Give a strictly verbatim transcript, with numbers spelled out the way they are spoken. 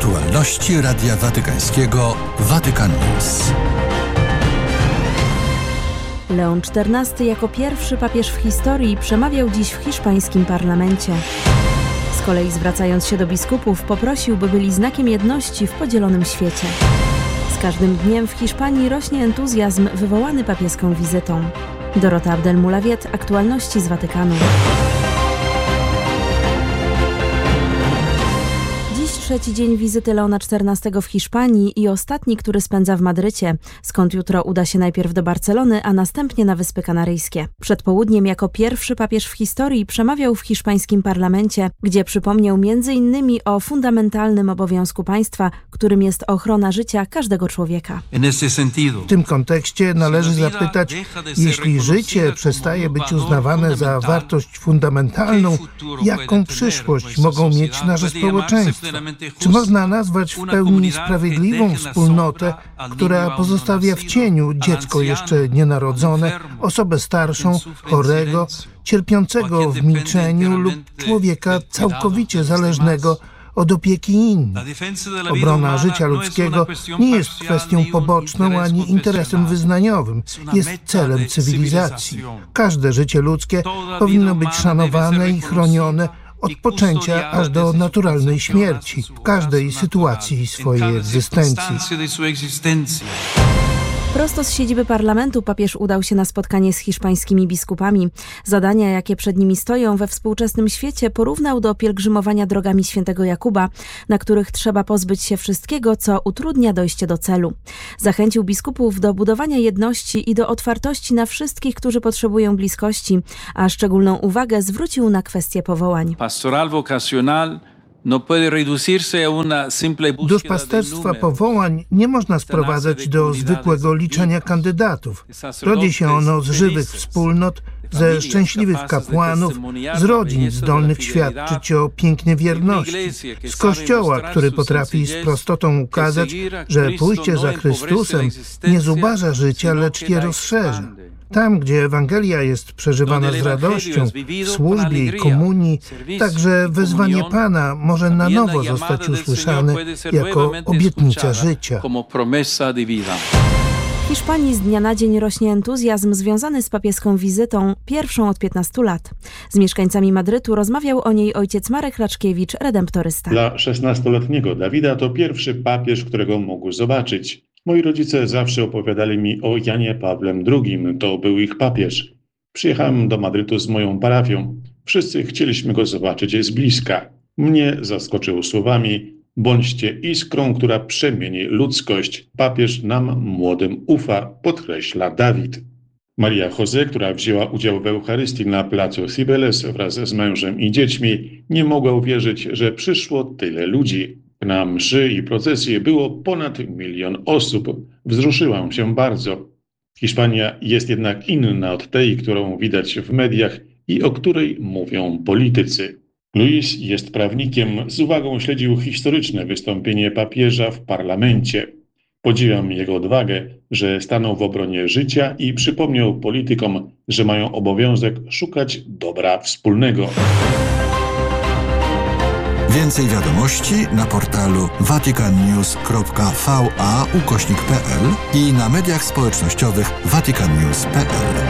Aktualności Radia Watykańskiego Vatican News. Leon czternasty jako pierwszy papież w historii przemawiał dziś w hiszpańskim parlamencie. Z kolei zwracając się do biskupów, poprosił, by byli znakiem jedności w podzielonym świecie. Z każdym dniem w Hiszpanii rośnie entuzjazm wywołany papieską wizytą. Dorota Abdelmulawiet, aktualności z Watykanu. Trzeci dzień wizyty Leona czternastego w Hiszpanii i ostatni, który spędza w Madrycie, skąd jutro uda się najpierw do Barcelony, a następnie na Wyspy Kanaryjskie. Przed południem jako pierwszy papież w historii przemawiał w hiszpańskim parlamencie, gdzie przypomniał między innymi o fundamentalnym obowiązku państwa, którym jest ochrona życia każdego człowieka. W tym kontekście należy zapytać, jeśli życie przestaje być uznawane za wartość fundamentalną, jaką przyszłość mogą mieć nasze społeczeństwa? Czy można nazwać w pełni sprawiedliwą wspólnotę, która pozostawia w cieniu dziecko jeszcze nienarodzone, osobę starszą, chorego, cierpiącego w milczeniu lub człowieka całkowicie zależnego od opieki innych? Obrona życia ludzkiego nie jest kwestią poboczną ani interesem wyznaniowym, jest celem cywilizacji. Każde życie ludzkie powinno być szanowane i chronione od poczęcia aż do naturalnej śmierci, w każdej sytuacji swojej egzystencji. Prosto z siedziby parlamentu papież udał się na spotkanie z hiszpańskimi biskupami. Zadania, jakie przed nimi stoją we współczesnym świecie, porównał do pielgrzymowania drogami świętego Jakuba, na których trzeba pozbyć się wszystkiego, co utrudnia dojście do celu. Zachęcił biskupów do budowania jedności i do otwartości na wszystkich, którzy potrzebują bliskości, a szczególną uwagę zwrócił na kwestię powołań. Pastoral vocacional no puede reducirse a una simple búsqueda. Duszpasterstwa powołań nie można sprowadzać do zwykłego liczenia kandydatów. Rodzi się ono z żywych wspólnot, ze szczęśliwych kapłanów, z rodzin zdolnych świadczyć o pięknie wierności, z Kościoła, który potrafi z prostotą ukazać, że pójście za Chrystusem nie zubaża życia, lecz je rozszerza. Tam, gdzie Ewangelia jest przeżywana z radością, w służbie i komunii, także wezwanie Pana może na nowo zostać usłyszane jako obietnica życia. W Hiszpanii z dnia na dzień rośnie entuzjazm związany z papieską wizytą, pierwszą od piętnastu lat. Z mieszkańcami Madrytu rozmawiał o niej ojciec Marek Raczkiewicz, redemptorysta. Dla szesnastoletniego Dawida to pierwszy papież, którego mógł zobaczyć. Moi rodzice zawsze opowiadali mi o Janie Pawle drugim, to był ich papież. Przyjechałem do Madrytu z moją parafią. Wszyscy chcieliśmy go zobaczyć z bliska. Mnie zaskoczył słowami: bądźcie iskrą, która przemieni ludzkość. Papież nam młodym ufa, podkreśla Dawid. Maria Jose, która wzięła udział w Eucharystii na placu Cibeles wraz z mężem i dziećmi, nie mogła uwierzyć, że przyszło tyle ludzi. Na mszy i procesji było ponad milion osób. Wzruszyłam się bardzo. Hiszpania jest jednak inna od tej, którą widać w mediach i o której mówią politycy. Luis jest prawnikiem, z uwagą śledził historyczne wystąpienie papieża w parlamencie. Podziwiam jego odwagę, że stanął w obronie życia i przypomniał politykom, że mają obowiązek szukać dobra wspólnego. Więcej wiadomości na portalu vaticannews kropka va ukośnik pe el i na mediach społecznościowych vaticannews kropka pe el.